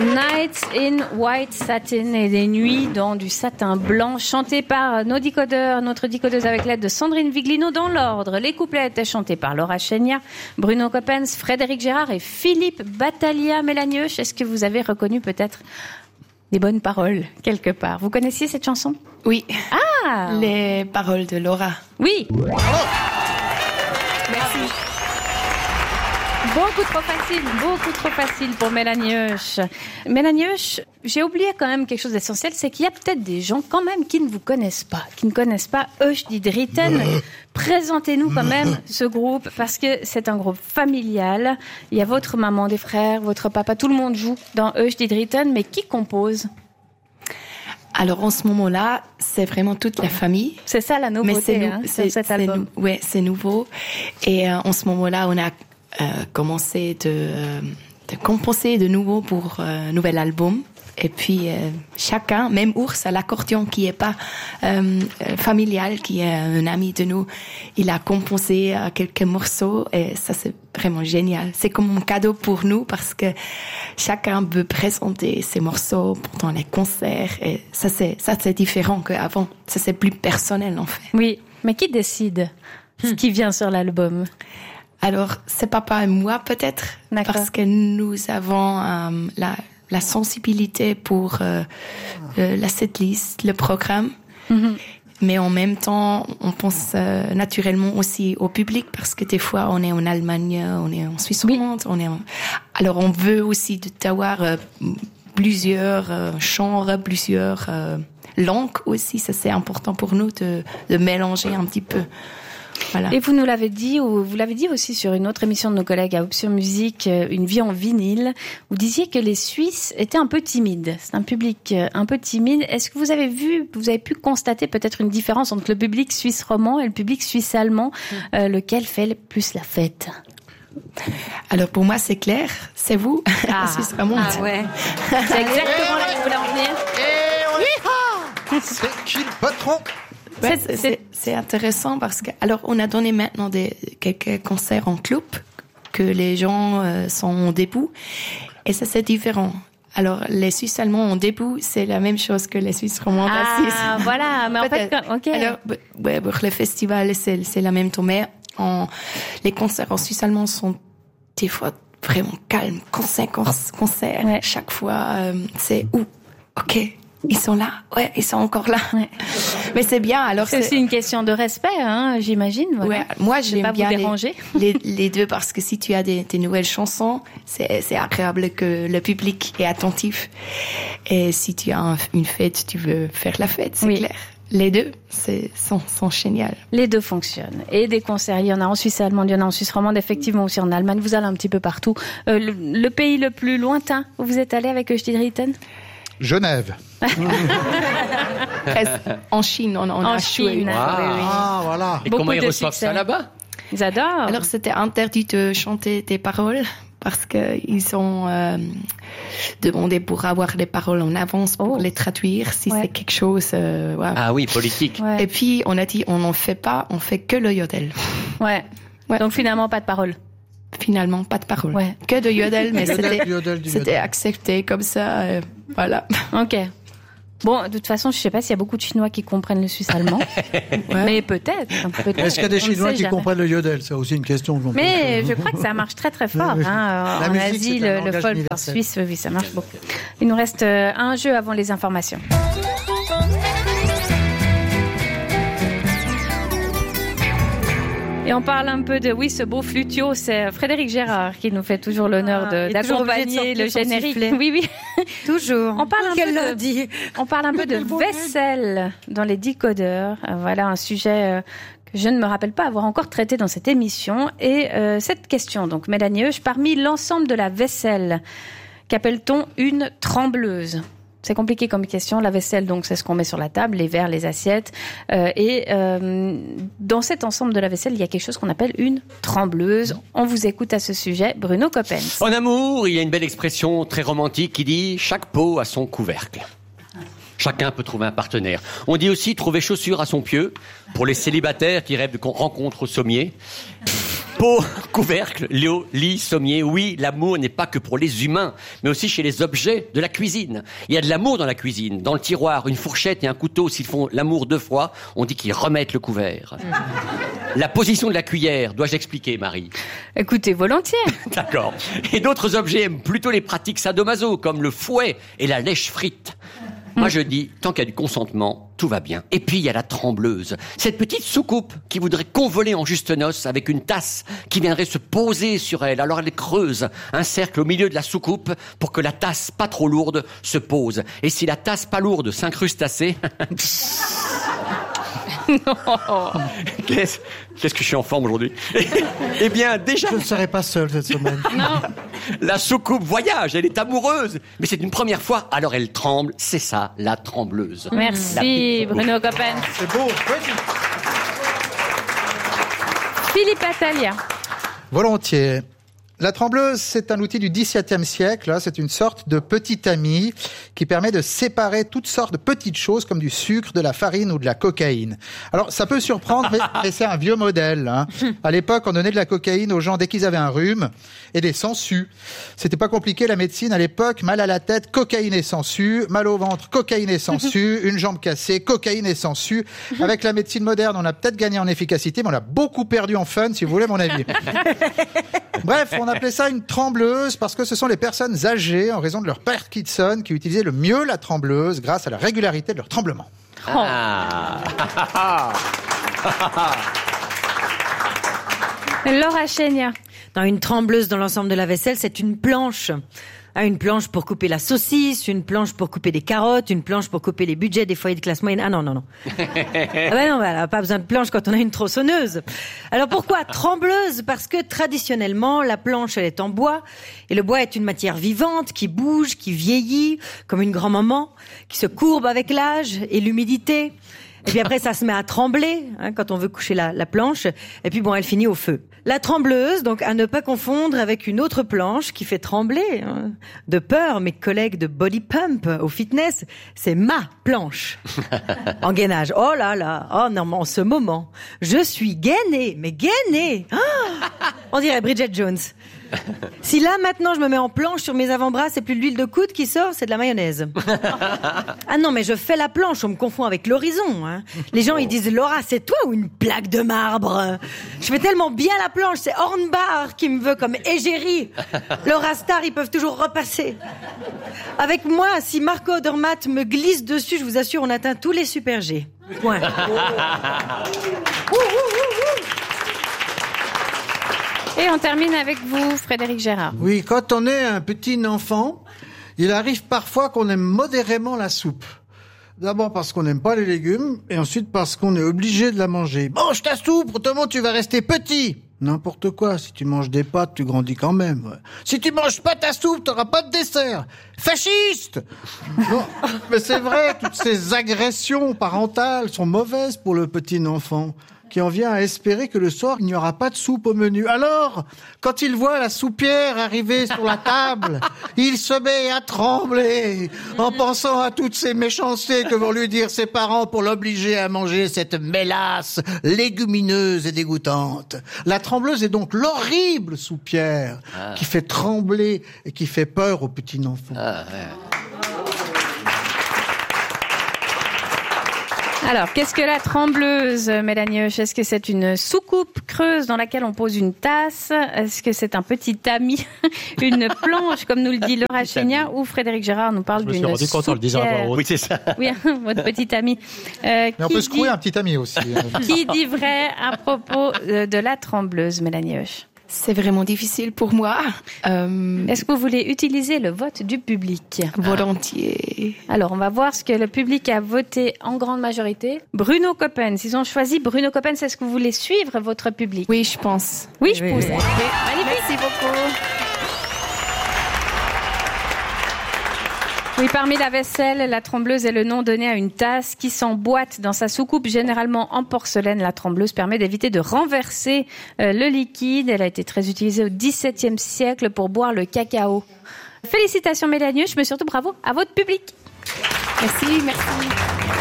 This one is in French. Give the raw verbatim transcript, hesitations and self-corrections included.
Nights in White Satin et des nuits dans du satin blanc, chanté par nos décodeurs, notre décodeuse avec l'aide de Sandrine Viglino dans l'ordre. Les couplets étaient chantés par Laura Chenia, Bruno Coppens, Frédéric Gérard et Philippe Battaglia. Mélanie Heusch, est-ce que vous avez reconnu peut-être des bonnes paroles quelque part? Vous connaissiez cette chanson? Oui. Ah! Les paroles de Laura. Oui. Bravo. Merci. Beaucoup trop facile, beaucoup trop facile pour Mélanie Heusch. Mélanie Heusch, j'ai oublié quand même quelque chose d'essentiel, c'est qu'il y a peut-être des gens quand même qui ne vous connaissent pas, qui ne connaissent pas Heusch die Dritten. Présentez-nous quand même ce groupe, parce que c'est un groupe familial. Il y a votre maman, des frères, votre papa, tout le monde joue dans Heusch die Dritten, mais qui compose? Alors en ce moment-là, c'est vraiment toute la famille. C'est ça la nouveauté, mais c'est, nou- hein, c'est, sur cet c'est album. Nou- ouais, c'est nouveau. Et euh, en ce moment-là, on a euh, commencé de, euh, de composer de nouveau pour un euh, nouvel album. Et puis euh, chacun, même Ours à l'accordion qui est pas euh, familial, qui est un ami de nous, il a composé euh, quelques morceaux et ça c'est vraiment génial. C'est comme un cadeau pour nous parce que chacun peut présenter ses morceaux pendant les concerts et ça c'est ça c'est différent qu'avant. Ça c'est plus personnel en fait. Oui, mais qui décide hmm. ce qui vient sur l'album? Alors c'est papa et moi peut-être. D'accord. Parce que nous avons euh, la la sensibilité pour euh, euh, la setlist, le programme. Mm-hmm. Mais en même temps, on pense euh, naturellement aussi au public parce que des fois, on est en Allemagne, on est en Suisse romande, oui. on est en... Alors, on veut aussi d'avoir euh, plusieurs euh, genres, plusieurs euh, langues aussi. Ça, c'est important pour nous de, de mélanger un petit peu. Voilà. Et vous nous l'avez dit, ou vous l'avez dit aussi sur une autre émission de nos collègues à Option Musique, Une vie en vinyle. Vous disiez que les Suisses étaient un peu timides. C'est un public un peu timide. Est-ce que vous avez vu, vous avez pu constater peut-être une différence entre le public suisse romand et le public suisse allemand, mmh. euh, lequel fait le plus la fête? Alors pour moi c'est clair, c'est vous, ah. la Suisse romande. Ah ouais. C'est exactement là que je voulais en venir. Et on est... C'est qui le patron? Ouais, c'est, c'est, c'est intéressant parce que alors on a donné maintenant des quelques concerts en club que les gens euh, sont debout et ça c'est différent. Alors les Suisses allemands en debout c'est la même chose que les Suisses romandes assises. Ah voilà, mais en fait, ok. Alors ouais, pour le festival c'est c'est la même tournée. En les concerts en Suisse allemand sont des fois vraiment calmes, concert concert ouais. Chaque fois euh, c'est où ok. Ils sont là, ouais, ils sont encore là. Ouais. Mais c'est bien. Alors c'est, c'est aussi une question de respect, hein, j'imagine. Voilà. Ouais, moi j'aime pas bien les, les, les deux parce que si tu as des, des nouvelles chansons, c'est, c'est agréable que le public est attentif. Et si tu as un, une fête, tu veux faire la fête, c'est oui. clair. Les deux, c'est, sont, sont géniaux. Les deux fonctionnent. Et des concerts, il y en a en Suisse allemande, il y en a en Suisse romande, effectivement aussi en Allemagne. Vous allez un petit peu partout. Euh, le, le pays le plus lointain où vous êtes allé avec Heusch die Dritten? Genève. En Chine, on, on en a Chine, joué une fois. Oui, oui. Ah, voilà. Et comment ils reçoivent succès. Ça là-bas? Ils adorent. Alors, c'était interdit de chanter des paroles parce qu'ils ont euh, demandé pour avoir les paroles en avance pour oh. les traduire si ouais. c'est quelque chose. Euh, ouais. Ah oui, politique. Ouais. Et puis, on a dit, on n'en fait pas, on fait que le yodel. Ouais. ouais. Donc, finalement, pas de paroles. Finalement, pas de paroles. Ouais. Que de yodel, mais yodel, c'était, yodel, c'était yodel. accepté comme ça. Euh, voilà. Ok. Bon, de toute façon, je sais pas s'il y a beaucoup de Chinois qui comprennent le suisse allemand. ouais. Mais peut-être, peut-être. Est-ce qu'il y a des Chinois qui jamais. comprennent le yodel? C'est aussi une question. Qu'on Mais peut... je crois que ça marche très très fort. Hein. En musique, Asie, le, le folk en Suisse, oui, ça marche beaucoup. Il nous reste un jeu avant les informations. Et on parle un peu de, oui, ce beau flutio, c'est Frédéric Gérard qui nous fait toujours l'honneur de, ah, d'accompagner le générique. Oui, oui. Toujours. On parle un peu de, on parle un peu de vaisselle dans les décodeurs. Voilà un sujet que je ne me rappelle pas avoir encore traité dans cette émission. Et euh, cette question, donc, Mélanie Heusch, parmi l'ensemble de la vaisselle, qu'appelle-t-on une trembleuse? C'est compliqué comme question. La vaisselle, donc, c'est ce qu'on met sur la table, les verres, les assiettes. Euh, et euh, dans cet ensemble de la vaisselle, il y a quelque chose qu'on appelle une trembleuse. On vous écoute à ce sujet, Bruno Coppens. En amour, il y a une belle expression très romantique qui dit « chaque pot a son couvercle ». Chacun peut trouver un partenaire. On dit aussi trouver chaussure à son pieu pour les célibataires qui rêvent de rencontres au sommier. Pot, couvercle, Léo, lit, sommier. Oui, l'amour n'est pas que pour les humains, mais aussi chez les objets de la cuisine. Il y a de l'amour dans la cuisine. Dans le tiroir, une fourchette et un couteau, s'ils font l'amour deux fois, on dit qu'ils remettent le couvert. Mmh. La position de la cuillère, dois-je expliquer, Marie? Écoutez, volontiers. D'accord. Et d'autres objets aiment plutôt les pratiques sadomaso, comme le fouet et la lèche frite. Moi, je dis, tant qu'il y a du consentement, tout va bien. Et puis, il y a la trembleuse. Cette petite soucoupe qui voudrait convoler en juste noces avec une tasse qui viendrait se poser sur elle. Alors, elle creuse un cercle au milieu de la soucoupe pour que la tasse, pas trop lourde, se pose. Et si la tasse pas lourde s'incruste assez... Qu'est-ce, qu'est-ce que je suis en forme aujourd'hui? Eh bien, déjà... Je ne serai pas seul cette semaine. Non. La soucoupe voyage, elle est amoureuse. Mais c'est une première fois, alors elle tremble. C'est ça, la trembleuse. Merci, Bruno Coppens. C'est beau, oui. Philippe Attalia. Volontiers. La trembleuse, c'est un outil du dix-septième siècle. C'est une sorte de petit ami qui permet de séparer toutes sortes de petites choses comme du sucre, de la farine ou de la cocaïne. Alors, ça peut surprendre, mais, mais c'est un vieux modèle. Hein. À l'époque, on donnait de la cocaïne aux gens dès qu'ils avaient un rhume et des sangsues. C'était pas compliqué, la médecine à l'époque. Mal à la tête, cocaïne et sangsues. Mal au ventre, cocaïne et sangsues. Une jambe cassée, cocaïne et sangsues. Avec la médecine moderne, on a peut-être gagné en efficacité, mais on a beaucoup perdu en fun, si vous voulez mon avis. Bref, on appelait ça une trembleuse parce que ce sont les personnes âgées, en raison de leur Parkinson, qui utilisaient le mieux la trembleuse grâce à la régularité de leur tremblement. Ah. Laura Chénia. Dans une trembleuse dans l'ensemble de la vaisselle, c'est une planche. Ah, une planche pour couper la saucisse, une planche pour couper des carottes, une planche pour couper les budgets des foyers de classe moyenne. Ah non, non, non. Ah ben non, bah, pas besoin de planche quand on a une tronçonneuse. Alors pourquoi trembleuse? Parce que traditionnellement, la planche, elle est en bois. Et le bois est une matière vivante qui bouge, qui vieillit, comme une grand-maman, qui se courbe avec l'âge et l'humidité. Et puis après, ça se met à trembler hein, quand on veut coucher la, la planche. Et puis bon, elle finit au feu. La trembleuse, donc à ne pas confondre avec une autre planche qui fait trembler. Hein. De peur, mes collègues de Body Pump au fitness, c'est ma planche. En gainage. Oh là là, oh non, mais en ce moment, je suis gainée, mais gainée. Oh, on dirait Bridget Jones. Si là, maintenant, je me mets en planche sur mes avant-bras, c'est plus de l'huile de coude qui sort, c'est de la mayonnaise. Ah non, mais je fais la planche, on me confond avec l'horizon. Hein. Les gens, ils disent, Laura, c'est toi ou une plaque de marbre? Je fais tellement bien la planche, c'est Hornbar qui me veut comme égérie. Laura Star, ils peuvent toujours repasser. Avec moi, si Marco Odermatt me glisse dessus, je vous assure, on atteint tous les super G. Point. Et on termine avec vous, Frédéric Gérard. Oui, quand on est un petit enfant, il arrive parfois qu'on aime modérément la soupe. D'abord parce qu'on n'aime pas les légumes, et ensuite parce qu'on est obligé de la manger. Mange ta soupe, autrement tu vas rester petit. N'importe quoi, si tu manges des pâtes, tu grandis quand même. Ouais. Si tu manges pas ta soupe, t'auras pas de dessert. Fasciste! Non, mais c'est vrai, toutes ces agressions parentales sont mauvaises pour le petit enfant, qui en vient à espérer que le soir, il n'y aura pas de soupe au menu. Alors, quand il voit la soupière arriver sur la table, il se met à trembler en pensant à toutes ces méchancetés que vont lui dire ses parents pour l'obliger à manger cette mélasse légumineuse et dégoûtante. La trembleuse est donc l'horrible soupière ah. qui fait trembler et qui fait peur aux petits enfants. Ah, ouais. Alors, qu'est-ce que la trembleuse, Mélanie Hoche? Est-ce que c'est une soucoupe creuse dans laquelle on pose une tasse? Est-ce que c'est un petit tamis, une planche, comme nous le dit Laura Chénia, ou Frédéric Gérard nous parle d'une soupière? Je me suis rendu compte en le disant à voix haute. Oui, c'est ça. Oui, votre petit ami. Euh, Mais on peut secouer un petit ami aussi. Qui dit vrai à propos de la trembleuse, Mélanie Hoche? C'est vraiment difficile pour moi. Euh... Est-ce que vous voulez utiliser le vote du public? Volontiers. Alors, on va voir ce que le public a voté en grande majorité. Bruno Coppens, ils ont choisi Bruno Coppens. Est-ce que vous voulez suivre votre public? Oui, je pense. Oui, je oui, pense. Oui, oui. Okay. Merci beaucoup. Oui, parmi la vaisselle, la trembleuse est le nom donné à une tasse qui s'emboîte dans sa soucoupe, généralement en porcelaine. La trembleuse permet d'éviter de renverser euh, le liquide. Elle a été très utilisée au dix-septième siècle pour boire le cacao. Félicitations Mélanie Hoche, mais surtout bravo à votre public. Merci, merci.